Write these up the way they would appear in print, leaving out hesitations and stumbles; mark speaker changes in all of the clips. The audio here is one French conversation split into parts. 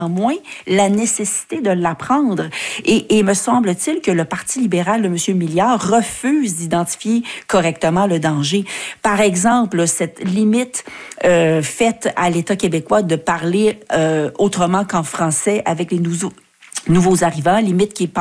Speaker 1: moins la nécessité de l'apprendre. Et me semble-t-il que le Parti libéral de M. Milliard refuse d'identifier correctement le danger. Par exemple, cette limite faite à l'État québécois de parler autrement qu'en français avec les nouveaux arrivants, limite qui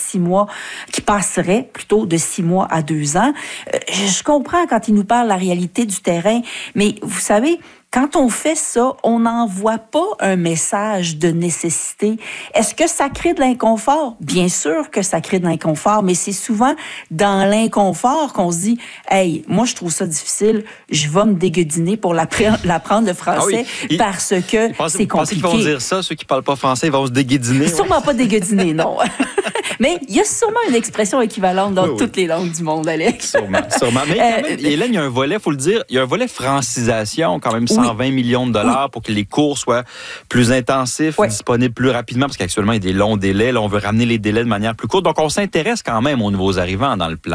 Speaker 1: passerait plutôt de 6 mois à 2 ans. Je comprends quand il nous parle de la réalité du terrain, mais vous savez, quand on fait ça, on n'envoie pas un message de nécessité. Est-ce que ça crée de l'inconfort? Bien sûr que ça crée de l'inconfort, mais c'est souvent dans l'inconfort qu'on se dit « Hey, moi, je trouve ça difficile, je vais me dégueudiner pour l'apprendre le français parce que c'est compliqué. »
Speaker 2: Vous pensez qu'ils vont dire ça, ceux qui ne parlent pas français, ils vont se dégueudiner?
Speaker 1: Sûrement pas dégueudiner, non. Mais il y a sûrement une expression équivalente dans toutes les langues du monde, Alex.
Speaker 2: Sûrement. Mais quand même, Hélène, il y a un volet, il faut le dire, il y a un volet francisation, quand même 120 millions de dollars pour que les cours soient plus intensifs, disponibles plus rapidement, parce qu'actuellement, il y a des longs délais. Là, on veut ramener les délais de manière plus courte. Donc, on s'intéresse quand même aux nouveaux arrivants dans le plan.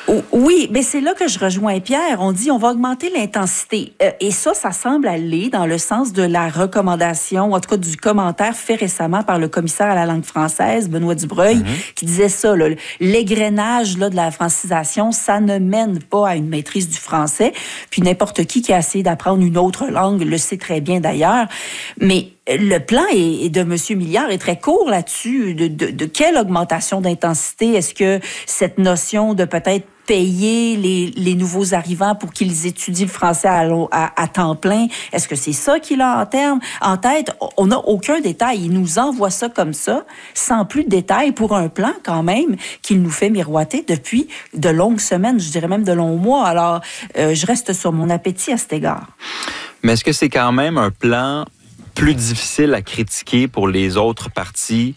Speaker 1: Oui, mais c'est là que je rejoins Pierre. On dit on va augmenter l'intensité. Et ça semble aller dans le sens de la recommandation, en tout cas du commentaire fait récemment par le commissaire à la langue française, Benoît Dubreuil, qui disait ça, là, l'égrainage là, de la francisation, ça ne mène pas à une maîtrise du français. Puis n'importe qui a essayé d'apprendre une autre langue le sait très bien d'ailleurs. Mais le plan de M. Milliard est très court là-dessus. De quelle augmentation d'intensité? Est-ce que cette notion de peut-être payer les nouveaux arrivants pour qu'ils étudient le français à temps plein, est-ce que c'est ça qu'il a en tête? On n'a aucun détail. Il nous envoie ça comme ça, sans plus de détails, pour un plan quand même qu'il nous fait miroiter depuis de longues semaines, je dirais même de longs mois. Alors, je reste sur mon appétit à cet égard.
Speaker 2: Mais est-ce que c'est quand même un plan plus difficile à critiquer pour les autres partis?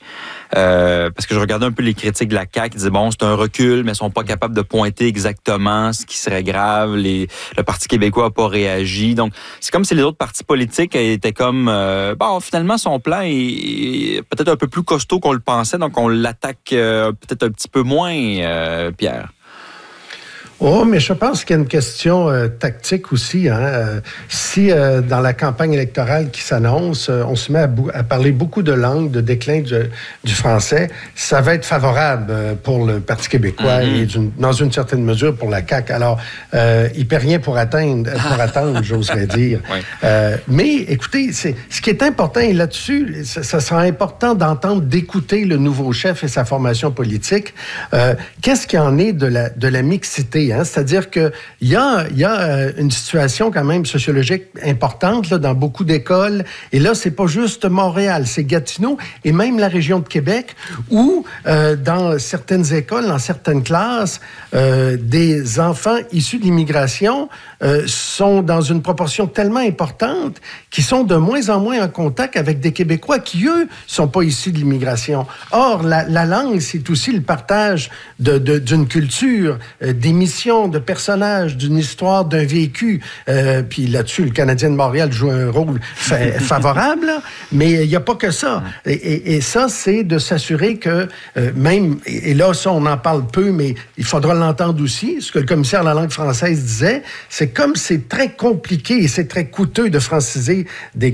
Speaker 2: Parce que je regardais un peu les critiques de la CAQ qui disaient, bon, c'est un recul, mais ils sont pas capables de pointer exactement ce qui serait grave. Le Parti québécois n'a pas réagi. Donc, c'est comme si les autres partis politiques étaient comme, bon, finalement, son plan est peut-être un peu plus costaud qu'on le pensait, donc on l'attaque peut-être un petit peu moins, Pierre.
Speaker 3: Oh, mais je pense qu'il y a une question tactique aussi. Si dans la campagne électorale qui s'annonce, on se met à parler beaucoup de langues, de déclin du français, ça va être favorable pour le Parti québécois et dans une certaine mesure pour la CAQ. Alors, il peut rien pour attendre, j'oserais dire. Mais écoutez, ce qui est important, et là-dessus, ça sera important d'écouter le nouveau chef et sa formation politique. Qu'est-ce qu'il en est de la mixité? C'est-à-dire qu'il y a une situation quand même sociologique importante là, dans beaucoup d'écoles. Et là, c'est pas juste Montréal, c'est Gatineau et même la région de Québec où, dans certaines écoles, dans certaines classes, des enfants issus de l'immigration sont dans une proportion tellement importante qu'ils sont de moins en moins en contact avec des Québécois qui, eux, sont pas issus de l'immigration. Or, la langue, c'est aussi le partage d'une culture, d'émissions, de personnages, d'une histoire, d'un vécu. Puis là-dessus, le Canadien de Montréal joue un rôle favorable, là, mais il n'y a pas que ça. Et ça, c'est de s'assurer que même, et là, ça, on en parle peu, mais il faudra l'entendre aussi, ce que le commissaire à la langue française disait, c'est comme c'est très compliqué et c'est très coûteux de franciser un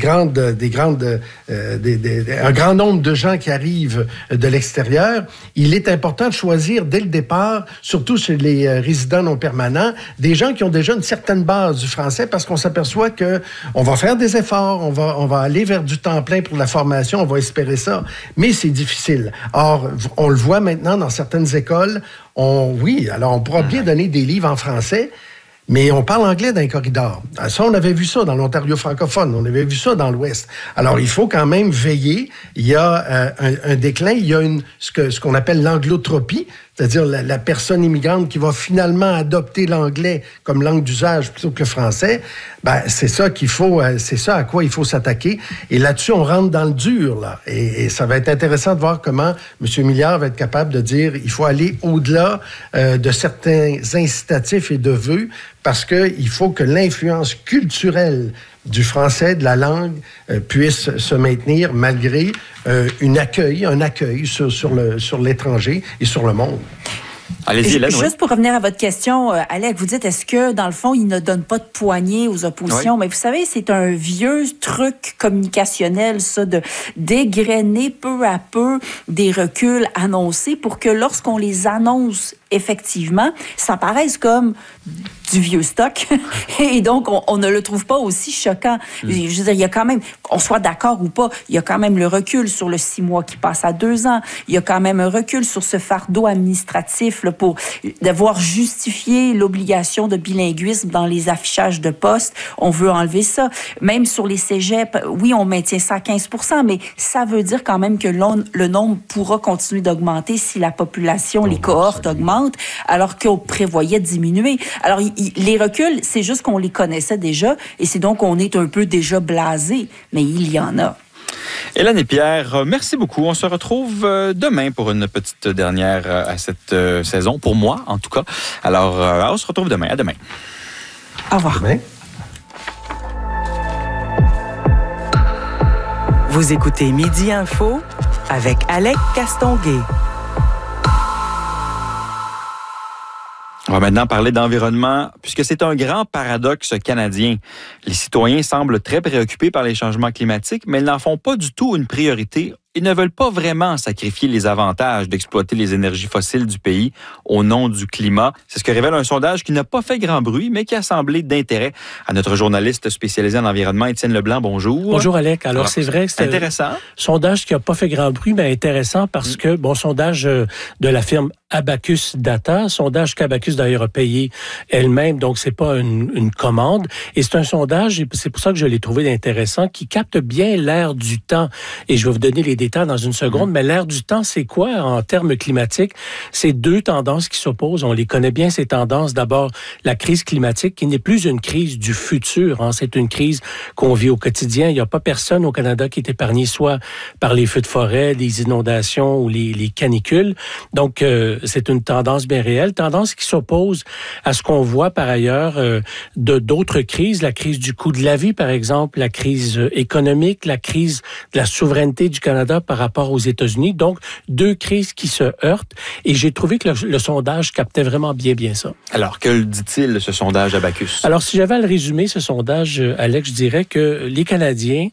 Speaker 3: grand nombre de gens qui arrivent de l'extérieur, il est important de choisir dès le départ, surtout chez les résidents non permanents, des gens qui ont déjà une certaine base du français parce qu'on s'aperçoit que on va faire des efforts, on va aller vers du temps plein pour la formation, on va espérer ça, mais c'est difficile. Or, on le voit maintenant dans certaines écoles, on pourra bien donner des livres en français, mais on parle anglais dans les corridors. Ça, on avait vu ça dans l'Ontario francophone, on avait vu ça dans l'Ouest. Alors, il faut quand même veiller. Il y a un déclin, il y a ce qu'on appelle l'anglotropie, c'est-à-dire la personne immigrante qui va finalement adopter l'anglais comme langue d'usage plutôt que le français. Ben, c'est ça à quoi il faut s'attaquer. Et là-dessus, on rentre dans le dur, là. Et ça va être intéressant de voir comment M. Milliard va être capable de dire il faut aller au-delà de certains incitatifs et de vœux parce qu'il faut que l'influence culturelle du français, de la langue, puisse se maintenir malgré un accueil sur l'étranger et sur le monde.
Speaker 2: Allez-y, Hélène.
Speaker 1: Juste pour revenir à votre question, Alec, vous dites, est-ce que, dans le fond, il ne donne pas de poignée aux oppositions? Oui. Mais vous savez, c'est un vieux truc communicationnel, ça, de dégrainer peu à peu des reculs annoncés pour que lorsqu'on les annonce effectivement, ça paraisse comme du vieux stock. Et donc, on ne le trouve pas aussi choquant. Je veux dire, il y a quand même, on soit d'accord ou pas, il y a quand même le recul sur le 6 mois qui passe à 2 ans. Il y a quand même un recul sur ce fardeau administratif là, pour devoir justifier l'obligation de bilinguisme dans les affichages de postes. On veut enlever ça. Même sur les cégeps, oui, on maintient ça à 15%, mais ça veut dire quand même que le nombre pourra continuer d'augmenter si la population, les cohortes augmentent, alors qu'on prévoyait diminuer. Alors, les reculs, c'est juste qu'on les connaissait déjà, et c'est donc qu'on est un peu déjà blasé, mais il y en a.
Speaker 2: Hélène et Pierre, merci beaucoup. On se retrouve demain pour une petite dernière à cette saison, pour moi en tout cas. Alors, on se retrouve demain. À demain.
Speaker 1: Au revoir.
Speaker 3: Demain.
Speaker 4: Vous écoutez Midi Info avec Alec Castonguay.
Speaker 2: On va maintenant parler d'environnement, puisque c'est un grand paradoxe canadien. Les citoyens semblent très préoccupés par les changements climatiques, mais ils n'en font pas du tout une priorité. Ils ne veulent pas vraiment sacrifier les avantages d'exploiter les énergies fossiles du pays au nom du climat. C'est ce que révèle un sondage qui n'a pas fait grand bruit, mais qui a semblé d'intérêt à notre journaliste spécialisé en environnement, Étienne Leblanc. Bonjour.
Speaker 5: Bonjour, Alec. Alors, c'est vrai que c'est
Speaker 2: intéressant.
Speaker 5: Un sondage qui n'a pas fait grand bruit, mais intéressant parce que, sondage de la firme Abacus Data, sondage qu'Abacus d'ailleurs a payé elle-même, donc c'est pas une commande. Et c'est un sondage, et c'est pour ça que je l'ai trouvé intéressant, qui capte bien l'air du temps. Et je vais vous donner les détails dans une seconde, mais l'air du temps, c'est quoi en termes climatiques? C'est 2 tendances qui s'opposent. On les connaît bien, ces tendances. D'abord, la crise climatique, qui n'est plus une crise du futur. C'est une crise qu'on vit au quotidien. Il n'y a pas personne au Canada qui est épargné soit par les feux de forêt, les inondations ou les canicules. Donc, c'est une tendance bien réelle. Tendance qui s'oppose à ce qu'on voit par ailleurs d'autres crises. La crise du coût de la vie, par exemple, la crise économique, la crise de la souveraineté du Canada par rapport aux États-Unis. Donc, 2 crises qui se heurtent. Et j'ai trouvé que le sondage captait vraiment bien ça.
Speaker 2: Alors, que dit-il, ce sondage Abacus? Alors,
Speaker 5: si j'avais à le résumer, ce sondage, Alex, je dirais que les Canadiens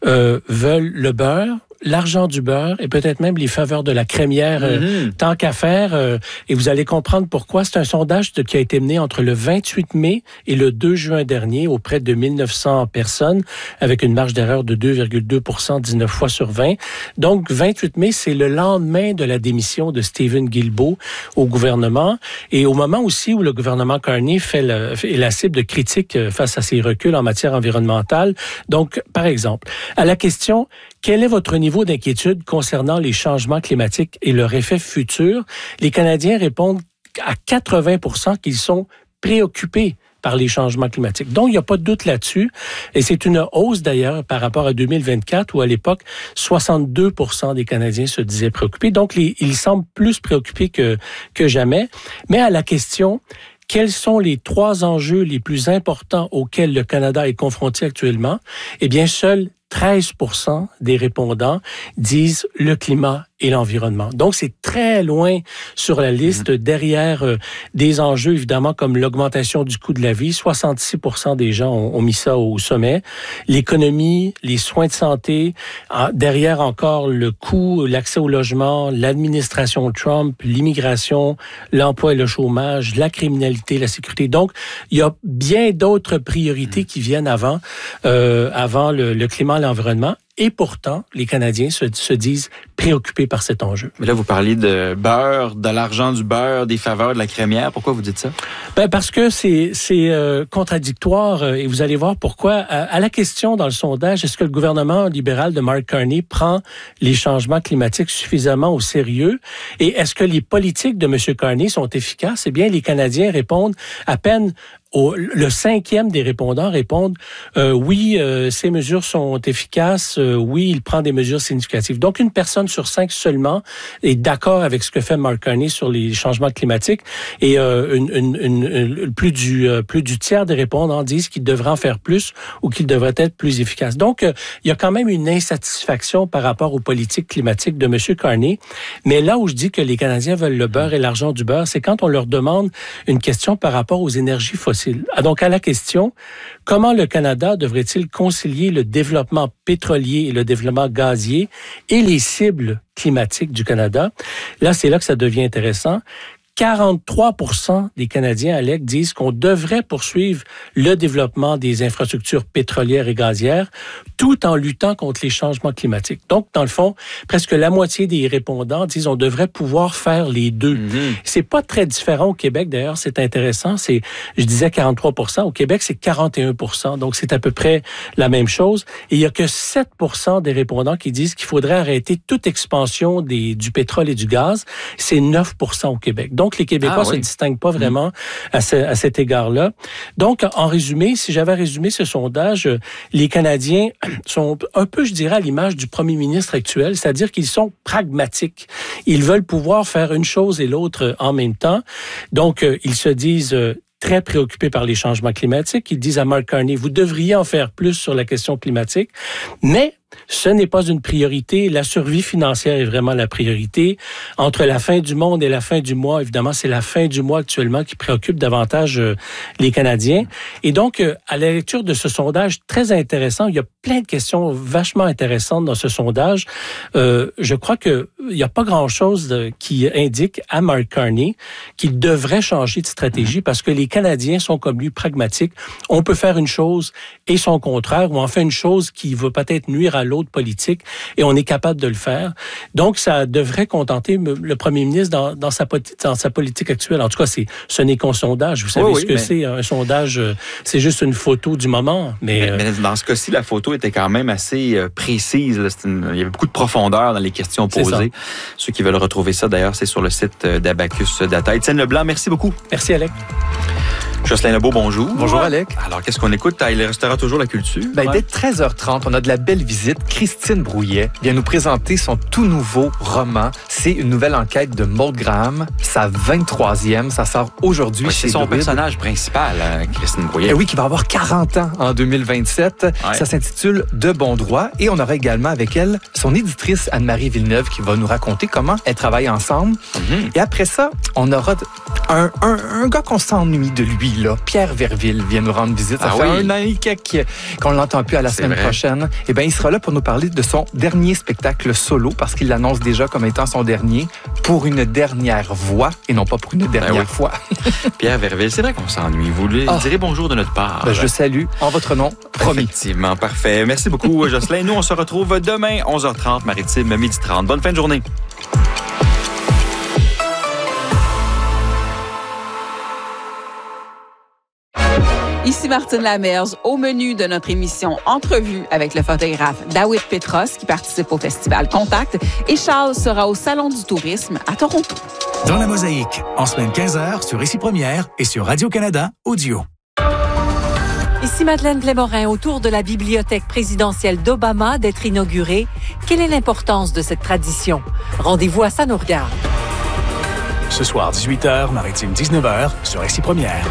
Speaker 5: veulent le beurre, l'argent du beurre et peut-être même les faveurs de la crémière, tant qu'à faire. Et vous allez comprendre pourquoi. C'est un sondage qui a été mené entre le 28 mai et le 2 juin dernier auprès de 1900 personnes avec une marge d'erreur de 2,2%, 19 fois sur 20. Donc, 28 mai, c'est le lendemain de la démission de Stephen Guilbeault au gouvernement et au moment aussi où le gouvernement Carney est la cible de critiques face à ses reculs en matière environnementale. Donc, par exemple, à la question « Quel est votre niveau d'inquiétude concernant les changements climatiques et leur effet futur? » Les Canadiens répondent à 80% qu'ils sont préoccupés par les changements climatiques. Donc, il n'y a pas de doute là-dessus. Et c'est une hausse, d'ailleurs, par rapport à 2024, où, à l'époque, 62% des Canadiens se disaient préoccupés. Donc, ils semblent plus préoccupés que jamais. Mais à la question... Quels sont les 3 enjeux les plus importants auxquels le Canada est confronté actuellement? Eh bien, seuls 13% des répondants disent le climat et l'environnement. Donc, c'est très loin sur la liste, derrière des enjeux, évidemment, comme l'augmentation du coût de la vie. 66% des gens ont mis ça au sommet. L'économie, les soins de santé, derrière encore le coût, l'accès au logement, l'administration Trump, l'immigration, l'emploi et le chômage, la criminalité, la sécurité. Donc, il y a bien d'autres priorités qui viennent avant le climat et l'environnement. Et pourtant, les Canadiens se disent préoccupés par cet enjeu.
Speaker 2: Mais là, vous parlez de beurre, de l'argent du beurre, des faveurs de la crémière. Pourquoi vous dites ça?
Speaker 5: Parce que c'est contradictoire et vous allez voir pourquoi. À la question dans le sondage, est-ce que le gouvernement libéral de Mark Carney prend les changements climatiques suffisamment au sérieux? Et est-ce que les politiques de M. Carney sont efficaces? Eh bien, les Canadiens répondent à peine le 5e des répondants répondent oui, ces mesures sont efficaces, oui, il prend des mesures significatives. Donc, une personne sur 5 seulement est d'accord avec ce que fait Mark Carney sur les changements climatiques et plus du tiers des répondants disent qu'ils devraient en faire plus ou qu'ils devraient être plus efficaces. Donc, il y a quand même une insatisfaction par rapport aux politiques climatiques de M. Carney. Mais là où je dis que les Canadiens veulent le beurre et l'argent du beurre, c'est quand on leur demande une question par rapport aux énergies fossiles. Donc, à la question, comment le Canada devrait-il concilier le développement pétrolier et le développement gazier et les cibles climatiques du Canada? Là, c'est là que ça devient intéressant. 43% des Canadiens, Alec, disent qu'on devrait poursuivre le développement des infrastructures pétrolières et gazières tout en luttant contre les changements climatiques. Donc, dans le fond, presque la moitié des répondants disent on devrait pouvoir faire les deux. Mm-hmm. C'est pas très différent au Québec, d'ailleurs, c'est intéressant. Je disais 43%, au Québec, c'est 41%. Donc, c'est à peu près la même chose. Et il y a que 7% des répondants qui disent qu'il faudrait arrêter toute expansion du pétrole et du gaz. C'est 9% au Québec. Donc, les Québécois se distinguent pas vraiment à cet égard-là. Donc, en résumé, si j'avais résumé ce sondage, les Canadiens sont un peu, je dirais, à l'image du premier ministre actuel, c'est-à-dire qu'ils sont pragmatiques. Ils veulent pouvoir faire une chose et l'autre en même temps. Donc, ils se disent très préoccupés par les changements climatiques. Ils disent à Mark Carney, vous devriez en faire plus sur la question climatique, mais ce n'est pas une priorité. La survie financière est vraiment la priorité. Entre la fin du monde et la fin du mois, évidemment, c'est la fin du mois actuellement qui préoccupe davantage les Canadiens. Et donc, à la lecture de ce sondage très intéressant, il y a plein de questions vachement intéressantes dans ce sondage. Je crois qu'il n'y a pas grand-chose qui indique à Mark Carney qu'il devrait changer de stratégie parce que les Canadiens sont comme lui pragmatiques. On peut faire une chose et son contraire, ou en fait une chose qui va peut-être nuire à l'autre politique, et on est capable de le faire. Donc, ça devrait contenter le premier ministre dans sa politique actuelle. En tout cas, ce n'est qu'un sondage. Vous savez c'est. Un sondage, c'est juste une photo du moment. Mais
Speaker 2: dans ce cas-ci, la photo était quand même assez précise. Il y avait beaucoup de profondeur dans les questions posées. Ceux qui veulent retrouver ça, d'ailleurs, c'est sur le site d'Abacus Data. Étienne Leblanc, merci beaucoup.
Speaker 5: Merci, Alec.
Speaker 2: Jocelyn Lebeau, bonjour.
Speaker 6: Bonjour, Alec.
Speaker 2: Alors, qu'est-ce qu'on écoute? Il restera toujours la culture.
Speaker 6: Dès 13h30, on a de la belle visite. Christine Brouillet vient nous présenter son tout nouveau roman. C'est une nouvelle enquête de Maud Graham. Sa 23e. Ça sort aujourd'hui chez
Speaker 2: C'est son personnage principal, Christine Brouillet.
Speaker 6: Oui, qui va avoir 40 ans en 2027. Ouais. Ça s'intitule De bon droit. Et on aura également avec elle son éditrice Anne-Marie Villeneuve qui va nous raconter comment elles travaillent ensemble. Mm-hmm. Et après ça, on aura un gars qu'on s'ennuie de lui, là. Pierre Verville vient nous rendre visite. Ça fait un an et quelques qu'on l'entend plus à la semaine prochaine. Eh bien, il sera là pour nous parler de son dernier spectacle solo, parce qu'il l'annonce déjà comme étant son dernier, pour une dernière voix, et non pas pour une dernière fois.
Speaker 2: Pierre Verville, c'est vrai qu'on s'ennuie. Vous lui direz bonjour de notre part.
Speaker 6: Je le salue en votre nom, promis.
Speaker 2: Effectivement, parfait. Merci beaucoup, Jocelyn. Nous, on se retrouve demain, 11h30, Maritime, 12h30. Bonne fin de journée.
Speaker 7: Ici Martine Lamerge, au menu de notre émission Entrevue avec le photographe David Petros qui participe au festival Contact, et Charles sera au Salon du tourisme à Toronto.
Speaker 8: Dans la Mosaïque, en semaine 15h sur Ici Première et sur Radio-Canada Audio.
Speaker 9: Ici Madeleine Glémorin, autour de la bibliothèque présidentielle d'Obama d'être inaugurée. Quelle est l'importance de cette tradition? Rendez-vous à Ça nous regarde.
Speaker 8: Ce soir, 18h, Maritime 19h sur Ici Première.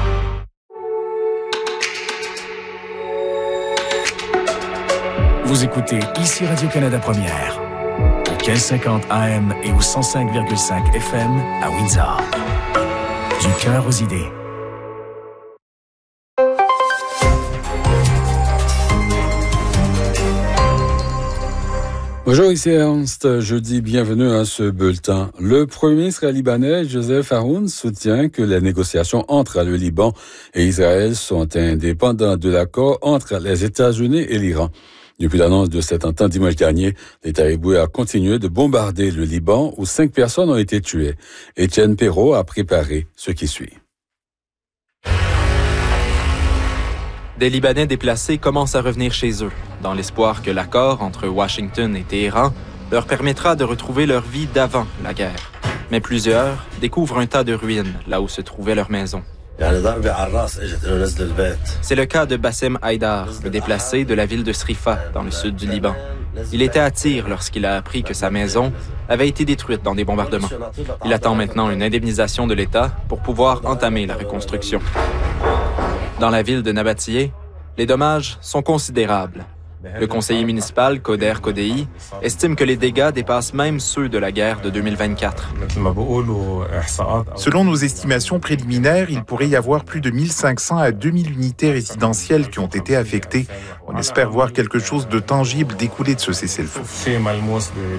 Speaker 8: Vous écoutez Ici Radio-Canada Première, au 1550 AM et au 105,5 FM à Windsor. Du cœur aux idées.
Speaker 10: Bonjour, ici Ernst. Je dis bienvenue à ce bulletin. Le premier ministre libanais, Joseph Haroun, soutient que les négociations entre le Liban et Israël sont indépendantes de l'accord entre les États-Unis et l'Iran. Depuis l'annonce de cette entente dimanche dernier, l'État hébreu a continué de bombarder le Liban où 5 personnes ont été tuées. Étienne Perrault a préparé ce qui suit.
Speaker 11: Des Libanais déplacés commencent à revenir chez eux, dans l'espoir que l'accord entre Washington et Téhéran leur permettra de retrouver leur vie d'avant la guerre. Mais plusieurs découvrent un tas de ruines là où se trouvait leur maison. C'est le cas de Bassem Haïdar, le déplacé de la ville de Srifa, dans le sud du Liban. Il était à Tyr lorsqu'il a appris que sa maison avait été détruite dans des bombardements. Il attend maintenant une indemnisation de l'État pour pouvoir entamer la reconstruction. Dans la ville de Nabatiyeh, les dommages sont considérables. Le conseiller municipal, Koder Kodei, estime que les dégâts dépassent même ceux de la guerre de 2024.
Speaker 12: Selon nos estimations préliminaires, il pourrait y avoir plus de 1500 à 2000 unités résidentielles qui ont été affectées. On espère voir quelque chose de tangible découler de ce cessez-le-feu.